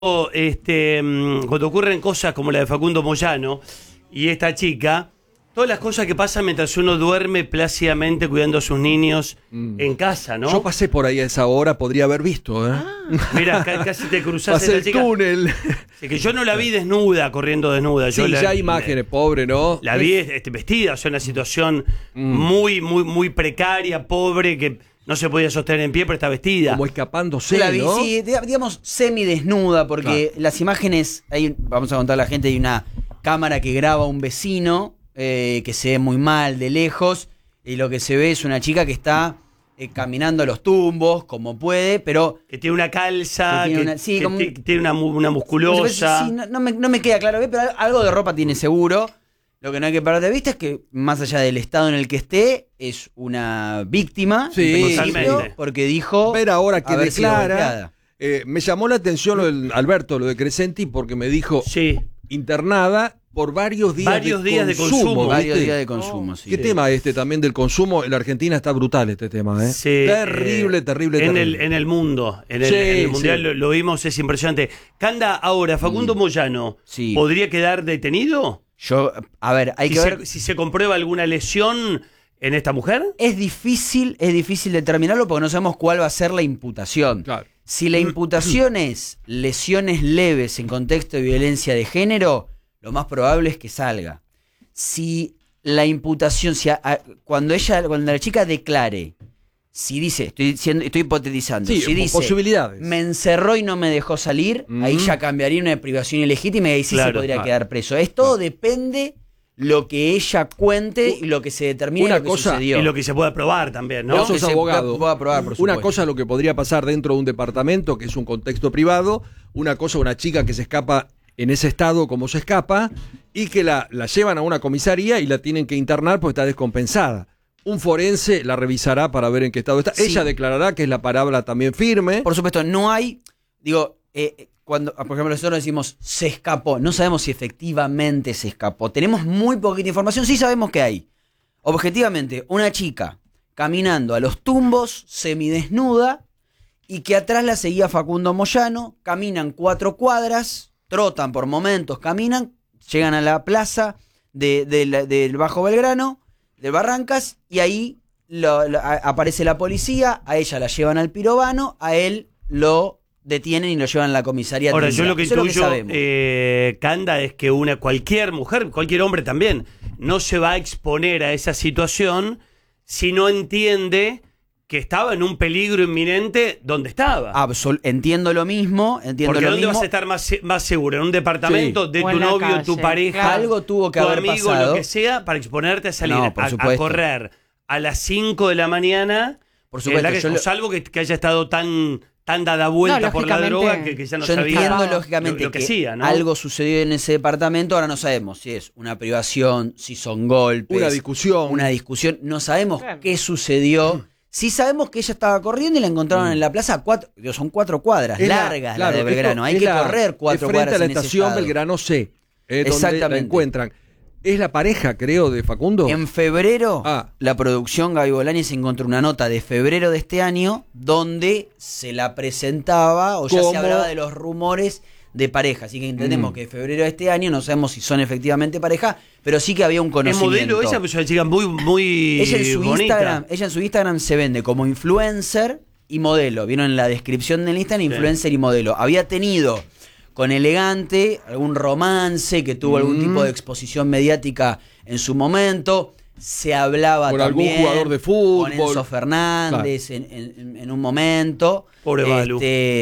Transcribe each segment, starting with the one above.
Cuando ocurren cosas como la de Facundo Moyano y esta chica, todas las cosas que pasan mientras uno duerme plácidamente cuidando a sus niños en casa, ¿no? Yo pasé por ahí a esa hora, podría haber visto, ¿eh? Mira, casi te cruzaste Pasé la el chica. túnel. Es que yo no la vi desnuda, corriendo desnuda. Sí, Yo ya hay imágenes, pobre, ¿no? La vi vestida, o sea, una situación muy precaria, pobre, que no se podía sostener en pie, pero está vestida. Como escapándose, La vi, ¿no? sí, digamos semidesnuda, porque las imágenes, vamos a contar a la gente, hay una cámara que graba a un vecino que se ve muy mal de lejos, y lo que se ve es una chica que está caminando a los tumbos, como puede, pero... Que tiene una calza, que tiene una musculosa. Sí, no me queda claro, pero algo de ropa tiene seguro. Lo que no hay que perder de vista es que, más allá del estado en el que esté, es una víctima. Sí, totalmente. Porque dijo... Ver ahora que haber sido declara. golpeada. Me llamó la atención lo del Alberto, lo de Crescenti, porque me dijo Sí. internada por varios días de consumo. Varios ¿viste? días de consumo, sí. ¿Qué tema también del consumo? En la Argentina está brutal este tema, ¿eh? Sí, terrible. En el mundo, en el mundial lo vimos, es impresionante. Canda, ahora, Facundo Moyano, Sí. ¿podría quedar detenido? Yo, a ver, hay que ver... Si se comprueba alguna lesión en esta mujer. Es difícil determinarlo porque no sabemos cuál va a ser la imputación. Claro. Si la imputación es lesiones leves en contexto de violencia de género, lo más probable es que salga. Si la imputación, cuando la chica declare, si dice, estoy hipotetizando, Sí, si dice, posibilidades. me encerró y no me dejó salir, ahí ya cambiaría una privación ilegítima y ahí sí se podría quedar preso. Todo depende lo que ella cuente y lo que se determine Una lo que cosa, sucedió. Y lo que se pueda probar también, ¿no? Vos sos Que se abogado. pueda probar, por Una supuesto. cosa lo que podría pasar dentro de un departamento, que es un contexto privado, una cosa una chica que se escapa en ese estado como se escapa, y que la llevan a una comisaría y la tienen que internar porque está descompensada. Un forense la revisará para ver en qué estado está. Sí. Ella declarará que es la palabra también firme. Por supuesto, no hay, cuando, por ejemplo, nosotros decimos se escapó, no sabemos si efectivamente se escapó. Tenemos muy poquita información, sí sabemos que hay. Objetivamente, una chica caminando a los tumbos, semidesnuda, y que atrás la seguía Facundo Moyano, caminan 4 cuadras, trotan por momentos, caminan, llegan a la plaza del Bajo Belgrano, de Barrancas, y ahí aparece la policía, a ella la llevan al pirobano, a él lo detienen y lo llevan a la comisaría. Ahora, yo lo que intuyo, sabemos. Canda, es que cualquier mujer, cualquier hombre también, no se va a exponer a esa situación si no entiende que estaba en un peligro inminente donde estaba. Entiendo lo mismo, Porque ¿dónde vas a estar más seguro? ¿En un departamento de tu novio, calle, tu pareja, claro. Algo tuvo que tu haber amigo, pasado. lo que sea, para exponerte a salir No, por a supuesto. correr a las 5 de la mañana? Por supuesto, Salvo que haya estado tan dada vuelta No, por la lógicamente, droga que ya no Yo sabía entiendo lógicamente lo que que hacía, ¿no? algo sucedió en ese departamento, ahora no sabemos si es una privación, si son golpes. Una discusión. No sabemos Claro. qué sucedió. Sí sabemos que ella estaba corriendo y la encontraron en la plaza. Son 4 cuadras, Es largas claro, la de Belgrano. Hay que correr 4 frente cuadras a la en ese estación estado. Belgrano C, donde la Exactamente. encuentran. Es la pareja, creo, de Facundo. En febrero, Ah. la producción Gaby Bolaños encontró una nota de febrero de este año donde se la presentaba o ya ¿Cómo? se hablaba de los rumores de pareja. Así que entendemos que en febrero de este año, no sabemos si son efectivamente pareja, pero sí que había un ¿Es conocimiento. modelo ella? Pues es una chica muy Ella en bonita. en su Instagram se vende como influencer y modelo. Vieron en la descripción del Instagram, influencer y modelo. Había tenido con Elegante algún romance que tuvo algún tipo de exposición mediática en su momento. Se hablaba Con también algún jugador de fútbol. con Enzo Fernández en un momento. Pobre Balu.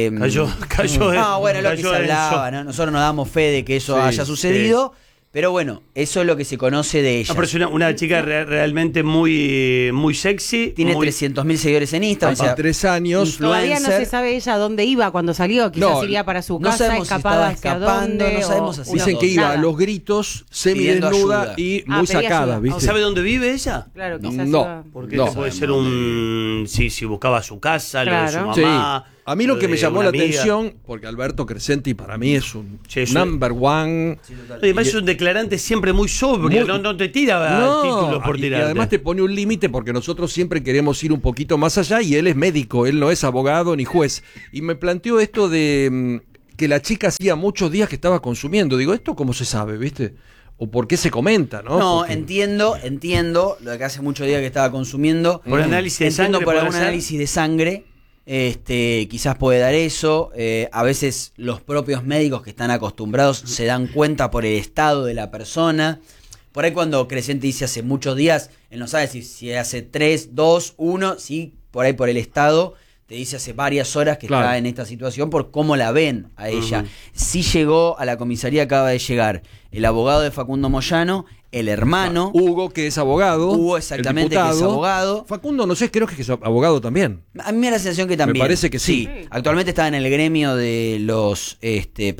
Cayó No, bueno, es lo que cayó se hablaba, Enzo. ¿no? Nosotros no damos fe de que eso Sí, haya sucedido. Pero bueno, eso es lo que se conoce de ella. No, pero es una chica realmente muy sexy. Tiene muy... 300.000 seguidores en Instagram. Hace 3 años. Todavía no influencer. se sabe ella dónde iba cuando salió, quizás No, iría para su no casa, sabemos si escapada estaba hacia escapando, dónde. no sabemos así. Dicen que iba nada. a los gritos, Pidiendo semidesnuda ayuda. y Ah, muy pedía sacada, ayuda. ¿viste? ¿Sabe dónde vive ella? Claro, No, quizás no. iba- Porque No. puede ser si buscaba su casa, lo de su Claro. Sí. mamá. A mí lo que me de llamó una la amiga. atención, porque Alberto Crescenti para mí es un Sí, es number one. Además es un declarante siempre muy sobrio, no te tira títulos por y tirarte. además te pone un límite porque nosotros siempre queremos ir un poquito más allá y él es médico, él no es abogado ni juez. Y me planteó esto de que la chica hacía muchos días que estaba consumiendo. Digo, ¿esto cómo se sabe, viste? ¿O por qué se comenta, no? No, Porque- entiendo lo de que hace muchos días que estaba consumiendo. Por análisis de Entiendo sangre. por ¿puede algún ser? análisis de sangre. Quizás puede dar eso. A veces los propios médicos que están acostumbrados se dan cuenta por el estado de la persona. Por ahí cuando Crescente dice hace muchos días, él no sabe si hace 3, 2, 1, sí, por ahí por el estado te dice hace varias horas que Claro. está en esta situación por cómo la ven a ella. Sí llegó a la comisaría, acaba de llegar el abogado de Facundo Moyano, el hermano, Hugo, que es abogado. Hugo el exactamente, que es diputado. abogado. Facundo, no sé, creo que es abogado también. A mí me da la sensación que también. parece que sí. Actualmente está en el gremio de los del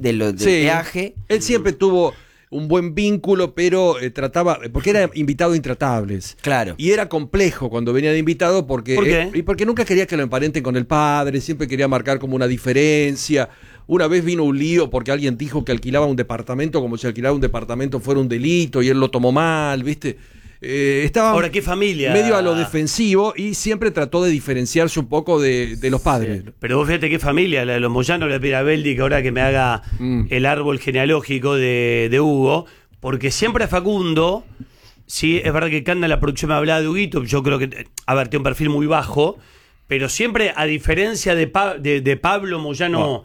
peaje. Él siempre tuvo un buen vínculo, pero trataba, porque era invitado a Intratables. Claro. Y era complejo cuando venía de invitado porque, ¿Por qué? y porque nunca quería que lo emparenten con el padre, siempre quería marcar como una diferencia. Una vez vino un lío porque alguien dijo que alquilaba un departamento como si alquilar un departamento fuera un delito y él lo tomó mal, ¿viste? Estaba Ahora, ¿qué familia? medio a lo defensivo y siempre trató de diferenciarse un poco de los padres. Pero vos fíjate qué familia, la de los Moyano, la de Pirabeldi, que ahora que me haga el árbol genealógico de Hugo, porque siempre a Facundo, sí, es verdad que Canda en la producción me hablaba de Huguito, yo creo que, a ver, tiene un perfil muy bajo, pero siempre, a diferencia de Pablo Moyano,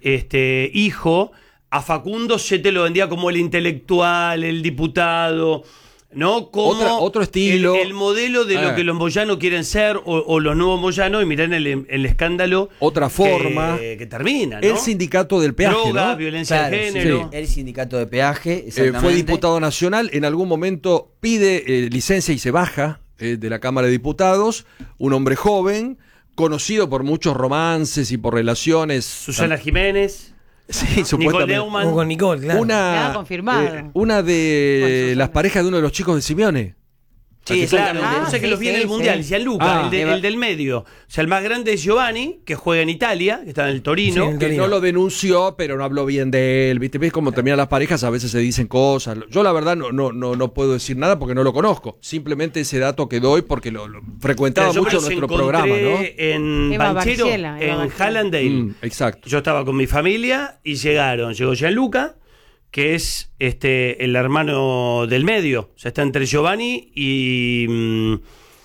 hijo, a Facundo se te lo vendía como el intelectual, el diputado, ¿no? Como Otro estilo. el modelo de lo que los Moyano quieren ser o los nuevos Moyano, y mirá en el escándalo. Otra forma. Que termina, ¿no? El sindicato del peaje, Droga, ¿no? violencia de género. El sindicato de peaje, exactamente. Fue diputado nacional, en algún momento pide licencia y se baja de la Cámara de Diputados, un hombre joven, conocido por muchos romances y por relaciones. Susana Jiménez, Sí, Nicole supuestamente. Neumann. Con Nicole, claro. Una, Queda confirmado. una de Con Susana. las parejas de uno de los chicos de Simeone. Sí, Claro, exactamente. o sea que los vi en el sí, Mundial, sí. decían Luca, Ah. el del medio. O sea, el más grande es Giovanni, que juega en Italia, que está en el Torino. Sí, en Que Torino. no lo denunció, pero no habló bien de él. ¿Viste? ¿Ves cómo terminan las parejas? A veces se dicen cosas. Yo la verdad no puedo decir nada porque no lo conozco. Simplemente ese dato que doy porque lo frecuentaba Yo me mucho los nuestro encontré programa, ¿no? en Eva Banchero, Barciela, Eva en Barciela. Hallandale. Exacto. Yo estaba con mi familia y llegó Gianluca, que es el hermano del medio. O sea, está entre Giovanni y...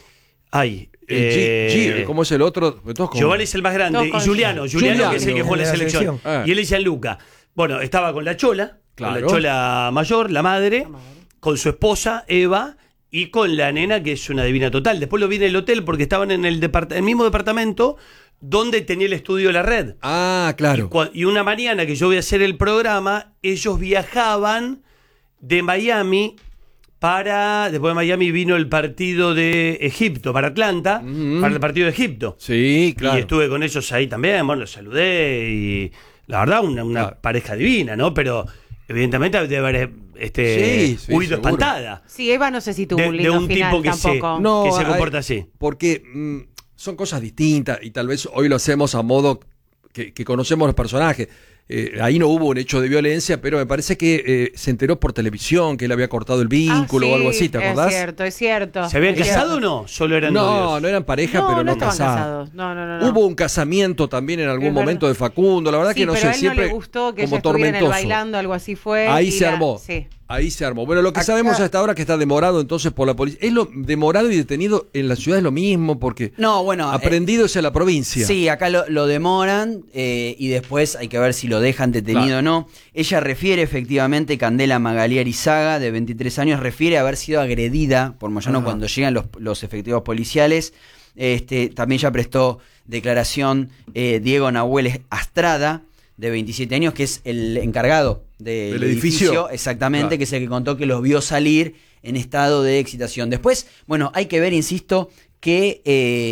¿Cómo es el otro? Todos con- Giovanni es el más grande. Todos con Y Juliano, que es el que juega en la de la selección. selección. Ah. Y él es Gianluca. Bueno, estaba con la Chola, Claro. con la Chola mayor, la madre, con su esposa, Eva, y con la nena, que es una divina total. Después lo vi en el hotel porque estaban en el mismo departamento donde tenía el estudio de la red. Ah, claro. Y una mañana que yo voy a hacer el programa, ellos viajaban de Miami después de Miami vino el partido de Egipto, para Atlanta, para el partido de Egipto. Sí, claro. Y estuve con ellos ahí también, bueno, los saludé y la verdad una Claro. pareja divina, ¿no? Pero evidentemente debe haber Sí, sí, huido seguro. espantada. Sí, Eva no sé si tuvo De un lindo un final tipo que tampoco. No, que se hay- comporta así. Porque son cosas distintas y tal vez hoy lo hacemos a modo que conocemos los personajes. Ahí no hubo un hecho de violencia, pero me parece que se enteró por televisión que él había cortado el vínculo o algo así, ¿te acordás? Es cierto. ¿Se habían Es casado o cierto. no? Solo eran No, novios. no eran pareja, No, pero no estaban casados. casados. No. Hubo un casamiento también en algún Es momento verdad. de Facundo, la verdad Sí, que no pero sé, a él siempre no le gustó que como ella estuviera en el tormentoso. bailando, algo así fue. Ahí y se armó. Sí. Ahí se armó. Bueno, lo que sabemos hasta ahora que está demorado entonces por la policía. Es lo demorado y detenido en la ciudad es lo mismo porque No, bueno. aprendido es en la provincia. Sí, acá lo demoran y después hay que ver si lo dejan detenido Claro. o no. Ella refiere efectivamente, Candela Magalí Arizaga, de 23 años, refiere haber sido agredida por Moyano cuando llegan los efectivos policiales. También ya prestó declaración Diego Nahuel Astrada, de 27 años, que es el encargado del edificio, exactamente, Claro. que es el que contó que los vio salir en estado de excitación. Después, bueno, hay que ver, insisto, qué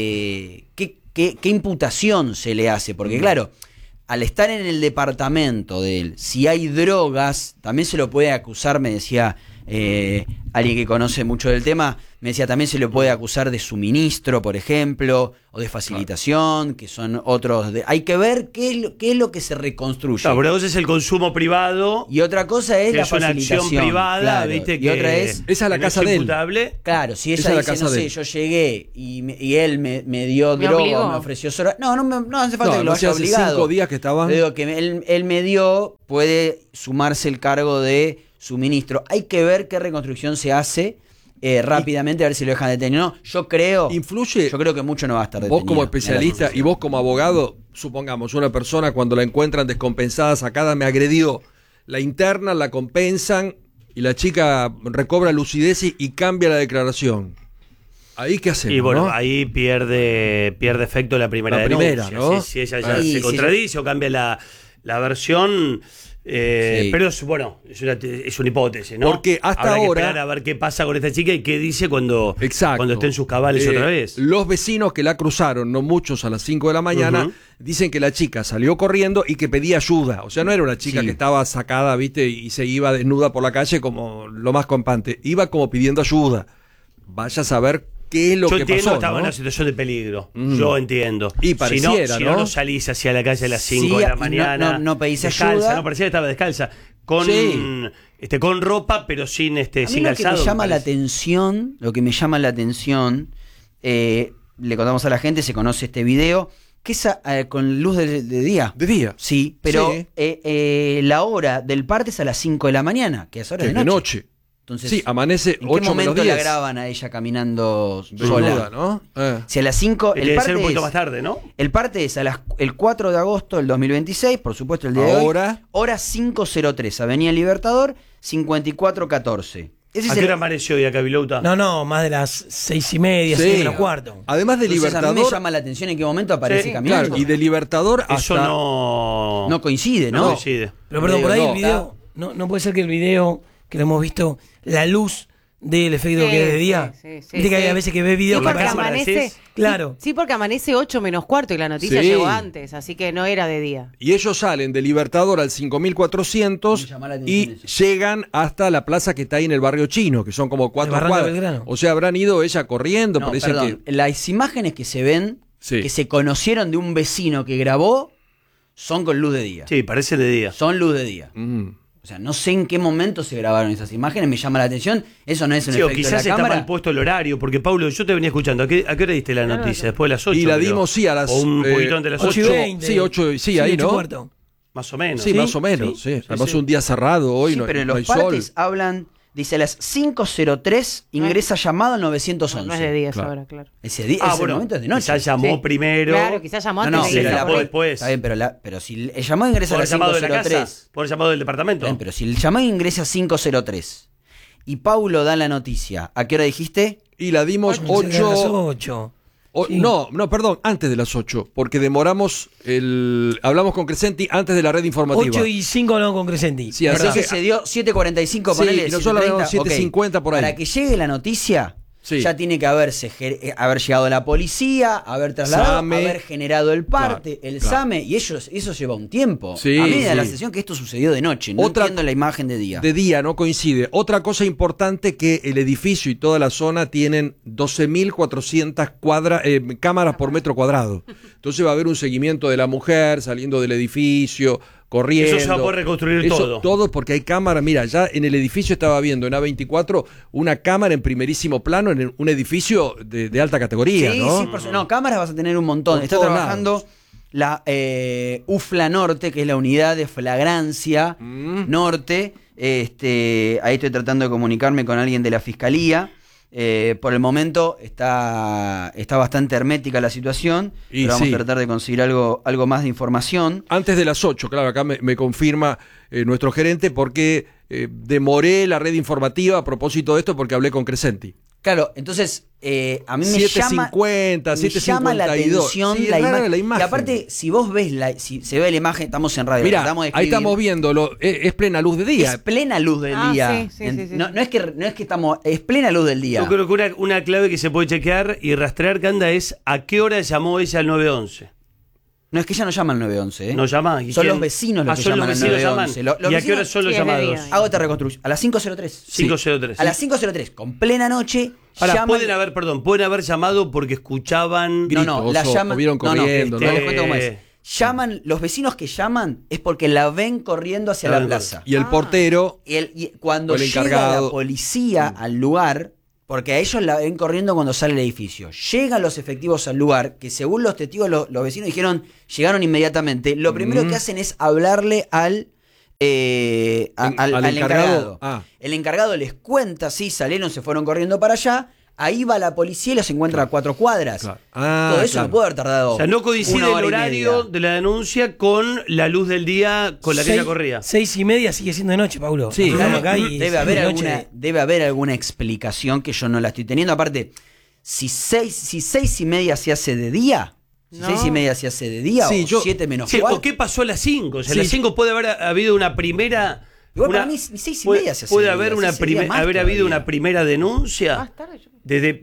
imputación se le hace, porque claro, al estar en el departamento de él, si hay drogas, también se lo puede acusar, me decía alguien que conoce mucho del tema, me decía también se le puede acusar de suministro, por ejemplo, o de facilitación, que son otros. Hay que ver qué es lo que se reconstruye. Claro, pero vos es el consumo privado. Y otra cosa es que la es una facilitación. acción privada, claro. ¿viste? Y Que otra es. Esa es la que casa no de él. imputable. Claro, si Esa ella es la dice, casa no de sé, él. yo llegué y él me dio Me droga, obligó. me ofreció sola. No hace falta No, que lo no sé, haya hace obligado. 5 días que estaban. Yo digo que él me dio, puede sumarse el cargo de suministro. Hay que ver qué reconstrucción se hace rápidamente, a ver si lo dejan detenido. No, yo creo que mucho no va a estar detenido. Vos como especialista Me da la y vos como abogado, supongamos, una persona cuando la encuentran descompensada, sacada, me agredió, la internan, la compensan y la chica recobra lucidez y cambia la declaración. ¿Ahí qué hacemos? Y bueno, ¿no? ahí pierde efecto la primera La denuncia. primera, ¿no? Si ella ya Ahí, se sí, contradice o cambia la versión. Sí. Pero es una hipótesis, ¿no? Porque hasta Habrá que ahora- esperar a ver qué pasa con esta chica y qué dice cuando Exacto. esté en sus cabales otra vez. Los vecinos que la cruzaron, no muchos, a las 5 de la mañana, Ujú. dicen que la chica salió corriendo y que pedía ayuda. O sea, no era una chica Sí. que estaba sacada, ¿viste? Y se iba desnuda por la calle como lo más campante. Iba como pidiendo ayuda. Vaya a saber qué es lo Yo que entiendo, pasó, estaba ¿no? en una situación de peligro. Mm. Yo entiendo. Y pareciera, si ¿no? no salís hacia la calle a las Sí, 5 de y la no- mañana. no pedís descalza, ayuda. No, parecía que estaba descalza. Con, Sí. con ropa, pero sin, A mí sin lo que calzado. me llama me la parece. atención, le contamos a la gente, se conoce este video, que es con luz de día. De día. Sí, pero Sí. la hora del parte es a las 5 de la mañana, que es hora Que de es noche. de noche. Entonces, Sí, amanece ¿en qué 8 menos momento 10. la graban a ella caminando Desnuda, sola? ¿no? Si a las 5, Debe ser un poquito más tarde, ¿no? el parte es el 4 de agosto del 2026, por supuesto el día de hoy. Hora 5:03, Avenida Libertador, 5414. Ese ¿A es qué el- hora amaneció hoy acá, Vilauta? No, más de las 6:30, Sí. 6:15. Además de Entonces, a mí me Libertador, llama la atención en qué momento aparece Sí, caminando. claro, y de Libertador Eso hasta... No coincide, ¿no? no coincide. Pero perdón, por ahí No. el video, no puede ser que el video que lo hemos visto, la luz del efecto que es de día. Viste que hay a veces que ve Sí, videos que porque parecen- amanece, decís? Claro. sí, porque amanece 8 menos cuarto y la noticia Sí. llegó antes, así que no era de día. Y ellos salen de Libertador al 5400 Me llama la atención y eso. llegan hasta la plaza que está ahí en el barrio chino, que son como 4 Barranca cuadras. Belgrano. O sea, habrán ido ella corriendo, No, parece perdón. que... Las imágenes que se ven, Sí. que se conocieron de un vecino que grabó, son con luz de día. Sí, parece de día. Son luz de día. Mm. O sea, no sé en qué momento se grabaron esas imágenes, me llama la atención. Eso no es un Sí, o efecto de quizás la está cámara. mal puesto el horario, porque Pablo, yo te venía escuchando. ¿A qué hora diste la noticia? Después de las 8. Y la creo. dimos, sí, a las... O un poquito antes de las 8. 8:20. Sí, 8, sí, ahí, ¿no? 8:15. Más o menos. Sí, más o menos, sí. Además un día cerrado hoy, Sí, no, pero en no los hay sol. partes hablan, dice a las 5:03 ingresa llamado al 911. No es de día esa Claro. hora, claro. Ese Ah, ese bueno, momento es de noche. quizás llamó Sí. primero. Claro, quizás llamó No, antes no, de se que pero la la- llamó después. Está bien, pero si el llamado ingresa a Por el las llamado de la 5:03. casa. Por el llamado del departamento. Está bien, pero si el llamado ingresa a 5:03 y Paulo da la noticia, ¿a qué hora dijiste? Y la dimos Cerca de las 8... 8. Sí. No, perdón, antes de las 8, porque demoramos hablamos con Crescenti antes de la red informativa. 8:05 hablamos con Crescenti. Sí, así Entonces que- se dio 7:45, Sí, ponele y nosotros 7:30, hablamos 7:50 por ahí. Para que llegue la noticia, Sí. ya tiene que haber llegado la policía, haber trasladado, SAME. haber generado el parte, Claro, el claro. AB, y eso lleva un tiempo. Sí, a mí me da la sí. sensación que esto sucedió de noche, no Otra- entiendo la imagen de día. De día, no coincide. Otra cosa importante que el edificio y toda la zona tienen 12.400 cámaras por metro cuadrado. Entonces va a haber un seguimiento de la mujer saliendo del edificio, corriendo. Eso se va a poder reconstruir Eso, todo. Todo porque hay cámaras. Mira, ya en el edificio estaba viendo en A24 una cámara en primerísimo plano en un edificio de alta categoría, Sí, ¿no? sí, no, cámaras vas a tener un montón. Por Está todos trabajando la UFLA Norte, que es la unidad de flagrancia norte. Ahí estoy tratando de comunicarme con alguien de la fiscalía. Por el momento está bastante hermética la situación, Y pero vamos sí. a tratar de conseguir algo más de información. Antes de las 8, claro, acá me confirma nuestro gerente porque demoré la red informativa a propósito de esto porque hablé con Crescenti. Claro, entonces a mí me 7:50, me llama la 7:52. atención Sí, la, es rara imagen. la imagen. Y aparte, si vos ves, si se ve la imagen, estamos en radio. Mira, tratamos de ahí escribir. estamos viéndolo, es plena luz de día. Es plena luz del Ah, día. sí, sí, sí, sí. No es que estamos, es plena luz del día. Yo creo que una clave que se puede chequear y rastrear, Canda, es a qué hora llamó ella al 911. No, es que ella no llama al 911, ¿eh? ¿No llama? ¿Y Son quién? los vecinos los que son llaman los al vecinos 911. llaman. ¿Y a qué hora son los Sí, es de llamados? día. Hago esta reconstrucción. A las 5:03. 5:03. A las 5:03, con plena noche, Ahora, llaman... pueden haber llamado porque escuchaban. Gritos, la o llaman... vieron corriendo, no, ¿no? les cuento cómo es. Llaman, los vecinos que llaman es porque la ven corriendo hacia la plaza. Y el portero, Y cuando O el llega encargado. la policía al lugar, porque a ellos la ven corriendo cuando sale el edificio, llegan los efectivos al lugar, que según los testigos, los vecinos dijeron, llegaron inmediatamente, lo primero que hacen es hablarle al encargado. El encargado les cuenta, sí, salieron, se fueron corriendo para allá. Ahí va la policía y los encuentra a 4 cuadras. Claro. Todo eso no puede haber tardado. O sea, no coincide una hora el y horario media. de la denuncia con la luz del día con la que ella corría. 6:30 sigue siendo de noche, Paulo. Sí. Estamos acá y Debe es haber, de noche. debe haber alguna explicación que yo no la estoy teniendo. Aparte, si 6:30 se hace de día, No. 6:30 se hace de día, Sí, o yo- 7 menos Sí, 4. ¿o qué pasó a las 5? O sea, Sí. a las 5 puede haber habido una primera. Igual una- para mí, 6:30 se hace puede de haber día, una sí, sería más haber habido todavía. una primera denuncia. Más tarde yo-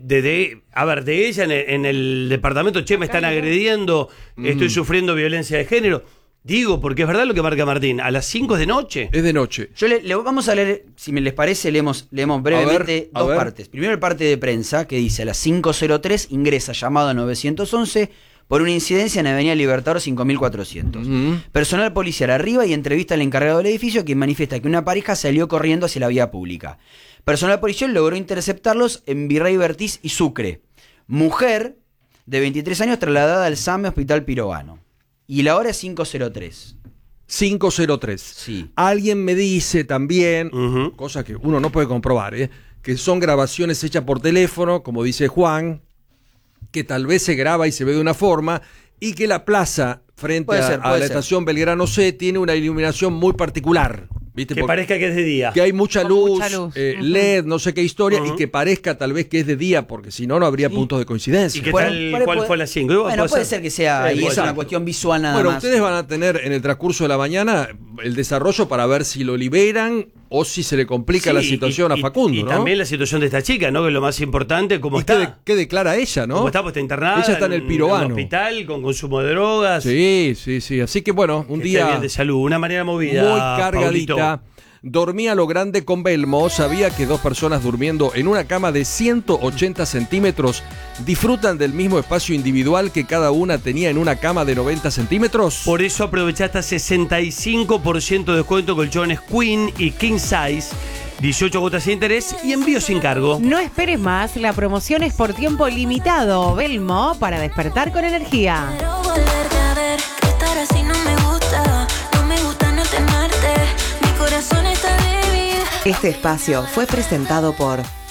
De ella en el departamento, che, me están agrediendo, estoy sufriendo violencia de género. Digo, porque es verdad lo que marca Martín, a las 5 de noche. es de noche. Yo le vamos a leer, si me les parece, leemos brevemente a dos ver. partes. Primero el parte de prensa, que dice: a las 5:03 ingresa llamado a 911 por una incidencia en Avenida Libertador 5400. Personal policial arriba y entrevista al encargado del edificio, quien manifiesta que una pareja salió corriendo hacia la vía pública. Personal policial logró interceptarlos en Virrey Bertiz y Sucre. Mujer de 23 años trasladada al SAME Hospital Pirovano. Y la hora es 5:03. 5:03. Sí. Alguien me dice también, Ujú. cosa que uno no puede comprobar, que son grabaciones hechas por teléfono, como dice Juan, que tal vez se graba y se ve de una forma, y que la plaza frente Puede ser, a puede la ser. estación Belgrano C tiene una iluminación muy particular. ¿Viste? Que Porque- parezca que es de día. que hay mucha Con luz, mucha luz. LED, no sé qué historia, Ujú. y que parezca tal vez que es de día, porque si no, no habría puntos de coincidencia. ¿Y qué Bueno, tal? ¿Cuál fue a las 5? Bueno, puede ser que sea Sí, ahí, puede es ser. una cuestión visual nada Bueno, más. ustedes van a tener en el transcurso de la mañana el desarrollo para ver si lo liberan o si se le complica la Sí, situación a Facundo, y ¿no? también la situación de esta chica, ¿no? Que es lo más importante, cómo ¿Y está. qué declara ella, no? ¿Cómo está? Pues está internada. Ella está en el Pirovano. un hospital con consumo de drogas. Sí, sí, sí. Así que bueno, un Que esté día bien de salud. Una manera movida. muy cargadita. Pablito. Dormía a lo grande con Belmo, sabía que dos personas durmiendo en una cama de 180 centímetros disfrutan del mismo espacio individual que cada una tenía en una cama de 90 centímetros. Por eso aprovecha hasta 65% de descuento colchones Queen y King Size, 18 cuotas sin interés y envío sin cargo. No esperes más, la promoción es por tiempo limitado. Belmo para despertar con energía. Quiero volverte a ver, que estar así no me gusta no tenerte, mi corazón está débil. Este espacio fue presentado por